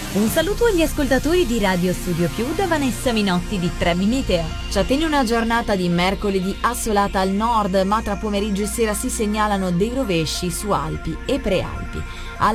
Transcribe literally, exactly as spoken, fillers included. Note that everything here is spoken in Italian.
Un saluto agli ascoltatori di Radio Studio Più da Vanessa Minotti di Trebi Meteo. Ci attende una giornata di mercoledì assolata al nord, ma tra pomeriggio e sera si segnalano dei rovesci su Alpi e Prealpi.